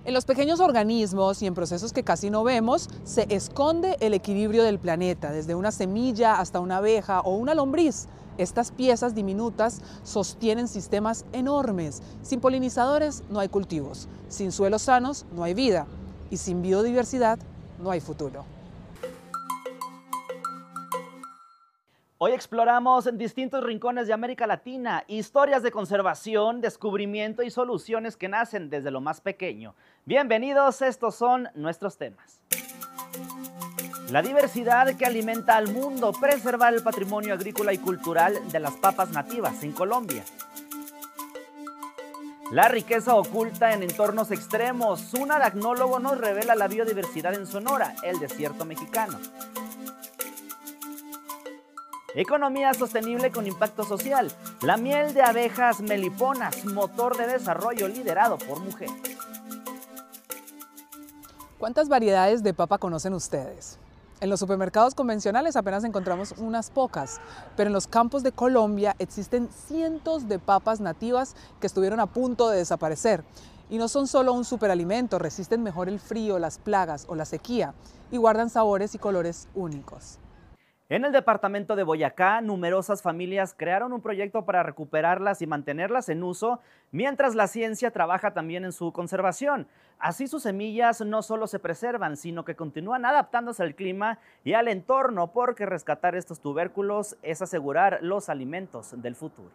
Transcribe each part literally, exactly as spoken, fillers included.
En los pequeños organismos y en procesos que casi no vemos, se esconde el equilibrio del planeta, desde una semilla hasta una abeja o una lombriz. Estas piezas diminutas sostienen sistemas enormes. Sin polinizadores no hay cultivos, sin suelos sanos no hay vida y sin biodiversidad no hay futuro. Hoy exploramos en distintos rincones de América Latina historias de conservación, descubrimiento y soluciones que nacen desde lo más pequeño. Bienvenidos, estos son nuestros temas. La diversidad que alimenta al mundo, preservar el patrimonio agrícola y cultural de las papas nativas en Colombia. La riqueza oculta en entornos extremos. Un aracnólogo nos revela la biodiversidad en Sonora, el desierto mexicano. Economía sostenible con impacto social. La miel de abejas meliponas, motor de desarrollo liderado por mujeres. ¿Cuántas variedades de papa conocen ustedes? En los supermercados convencionales apenas encontramos unas pocas, pero en los campos de Colombia existen cientos de papas nativas que estuvieron a punto de desaparecer. Y no son solo un superalimento, resisten mejor el frío, las plagas o la sequía y guardan sabores y colores únicos. En el departamento de Boyacá, numerosas familias crearon un proyecto para recuperarlas y mantenerlas en uso, mientras la ciencia trabaja también en su conservación. Así sus semillas no solo se preservan, sino que continúan adaptándose al clima y al entorno, porque rescatar estos tubérculos es asegurar los alimentos del futuro.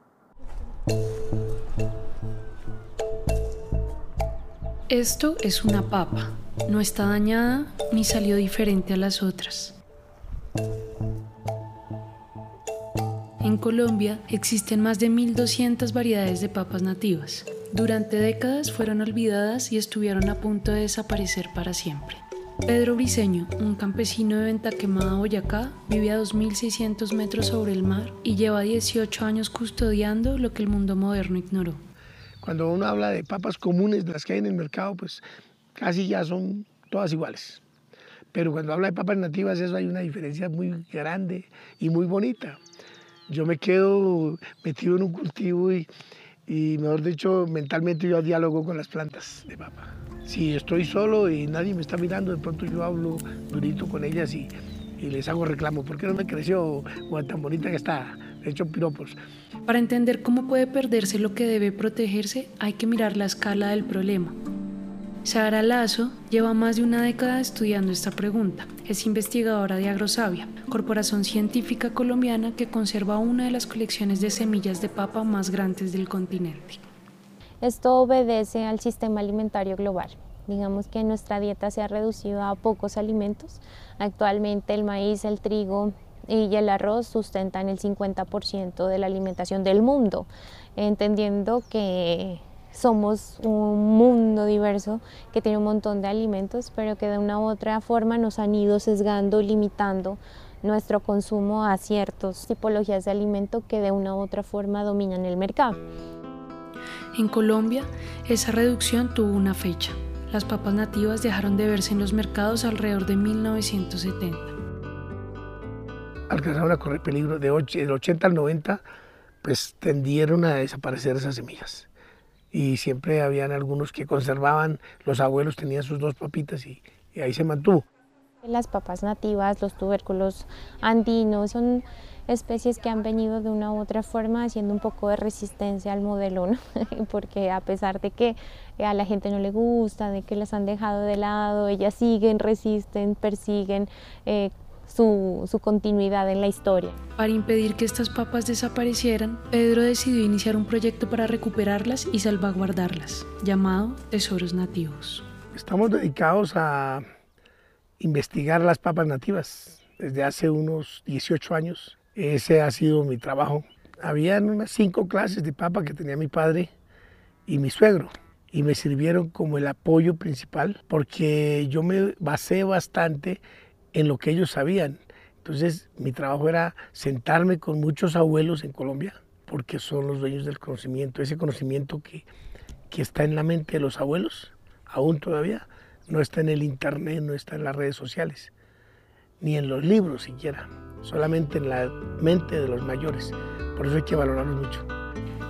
Esto es una papa. No está dañada ni salió diferente a las otras. En Colombia existen más de mil doscientas variedades de papas nativas. Durante décadas fueron olvidadas y estuvieron a punto de desaparecer para siempre. Pedro Briceño, un campesino de Venta Quemada, Boyacá, vive a dos mil seiscientos metros sobre el mar y lleva dieciocho años custodiando lo que el mundo moderno ignoró. Cuando uno habla de papas comunes, de las que hay en el mercado, pues casi ya son todas iguales. Pero cuando habla de papas nativas, eso hay una diferencia muy grande y muy bonita. Yo me quedo metido en un cultivo y, y, mejor dicho, mentalmente yo diálogo con las plantas de papa. Si estoy solo y nadie me está mirando, de pronto yo hablo durito con ellas y, y les hago reclamo. ¿Por qué no me creció o tan bonita que está? De hecho, piropos. Para entender cómo puede perderse lo que debe protegerse, hay que mirar la escala del problema. Sara Lazo lleva más de una década estudiando esta pregunta. Es investigadora de Agrosavia, corporación científica colombiana que conserva una de las colecciones de semillas de papa más grandes del continente. Esto obedece al sistema alimentario global. Digamos que nuestra dieta se ha reducido a pocos alimentos. Actualmente el maíz, el trigo y el arroz sustentan el cincuenta por ciento de la alimentación del mundo, entendiendo que somos un mundo diverso que tiene un montón de alimentos, pero que de una u otra forma nos han ido sesgando, limitando nuestro consumo a ciertas tipologías de alimento que de una u otra forma dominan el mercado. En Colombia, esa reducción tuvo una fecha. Las papas nativas dejaron de verse en los mercados alrededor de mil novecientos setenta. Alcanzaron a correr peligro de del ochenta al noventa, pues tendieron a desaparecer esas semillas. Y siempre habían algunos que conservaban, los abuelos tenían sus dos papitas y, y ahí se mantuvo. Las papas nativas, los tubérculos andinos, son especies que han venido de una u otra forma haciendo un poco de resistencia al modelo, ¿no? Porque a pesar de que a la gente no le gusta, de que las han dejado de lado, ellas siguen, resisten, persiguen eh, Su, su continuidad en la historia. Para impedir que estas papas desaparecieran, Pedro decidió iniciar un proyecto para recuperarlas y salvaguardarlas, llamado Tesoros Nativos. Estamos dedicados a investigar las papas nativas desde hace unos dieciocho años. Ese ha sido mi trabajo. Habían unas cinco clases de papa que tenía mi padre y mi suegro, y me sirvieron como el apoyo principal porque yo me basé bastante en lo que ellos sabían. Entonces mi trabajo era sentarme con muchos abuelos en Colombia, porque son los dueños del conocimiento, ese conocimiento que, que está en la mente de los abuelos, aún todavía, no está en el internet, no está en las redes sociales, ni en los libros siquiera, solamente en la mente de los mayores. Por eso hay que valorarlos mucho.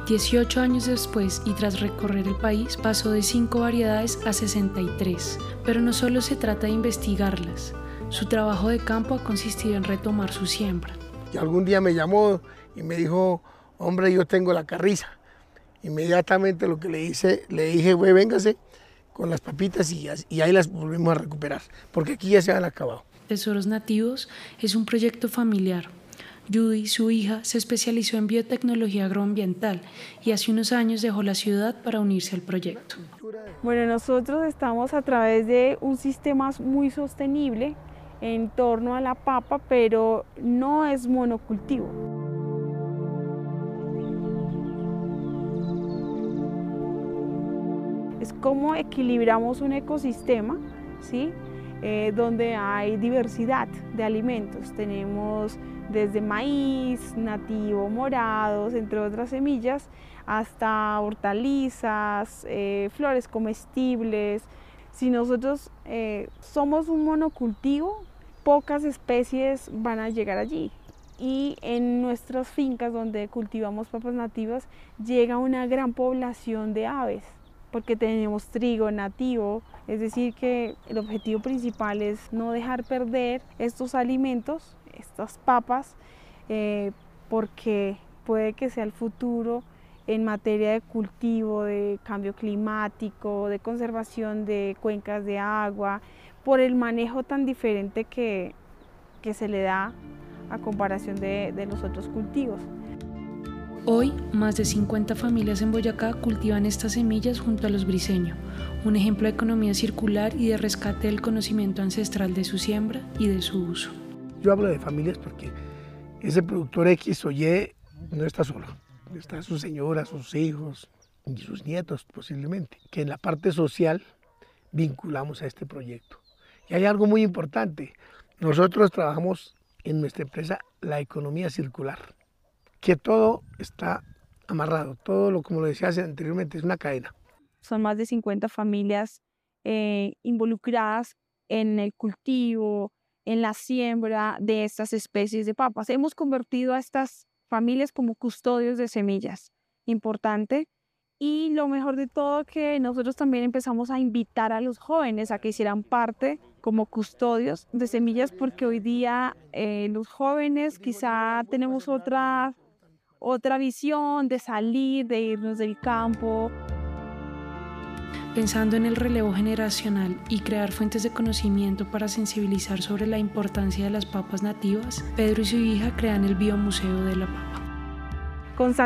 dieciocho años después y tras recorrer el país, pasó de cinco variedades a sesenta y tres. Pero no solo se trata de investigarlas. Su trabajo de campo ha consistido en retomar su siembra. Y algún día me llamó y me dijo, hombre, yo tengo la carriza. Inmediatamente lo que le hice, le dije, güey, véngase con las papitas y, y ahí las volvemos a recuperar, porque aquí ya se han acabado. Tesoros Nativos es un proyecto familiar. Judy, su hija, se especializó en biotecnología agroambiental y hace unos años dejó la ciudad para unirse al proyecto. Bueno, nosotros estamos a través de un sistema muy sostenible en torno a la papa, pero no es monocultivo. Es como equilibramos un ecosistema, ¿sí? Eh, donde hay diversidad de alimentos. Tenemos desde maíz, nativo, morados, entre otras semillas, hasta hortalizas, eh, flores comestibles. Si nosotros eh, somos un monocultivo, pocas especies van a llegar allí. Y en nuestras fincas donde cultivamos papas nativas llega una gran población de aves, porque tenemos trigo nativo, es decir que el objetivo principal es no dejar perder estos alimentos, estas papas, eh, porque puede que sea el futuro en materia de cultivo, de cambio climático, de conservación de cuencas de agua, por el manejo tan diferente que, que se le da a comparación de, de los otros cultivos. Hoy, más de cincuenta familias en Boyacá cultivan estas semillas junto a los briceño, un ejemplo de economía circular y de rescate del conocimiento ancestral de su siembra y de su uso. Yo hablo de familias porque ese productor X o Y no está solo, está su señora, sus hijos y sus nietos posiblemente, que en la parte social vinculamos a este proyecto. Y hay algo muy importante, nosotros trabajamos en nuestra empresa la economía circular, que todo está amarrado, todo lo, como lo decía anteriormente, es una cadena. Son más de cincuenta familias eh, involucradas en el cultivo, en la siembra de estas especies de papas. Hemos convertido a estas familias como custodios de semillas, importante. Y lo mejor de todo, que nosotros también empezamos a invitar a los jóvenes a que hicieran parte como custodios de semillas, porque hoy día eh, los jóvenes quizá tenemos otra, otra visión de salir, de irnos del campo. Pensando en el relevo generacional y crear fuentes de conocimiento para sensibilizar sobre la importancia de las papas nativas, Pedro y su hija crean el Biomuseo de la Papa. Con